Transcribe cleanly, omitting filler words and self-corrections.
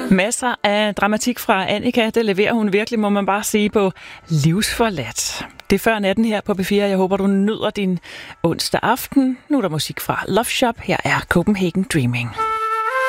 Masser af dramatik fra Annika, det leverer hun virkelig, må man bare sige, på Livsforladt. Det er før natten her på P4. Jeg håber, du nyder din onsdag aften. Nu er der musik fra Love Shop. Her er Copenhagen Dreaming.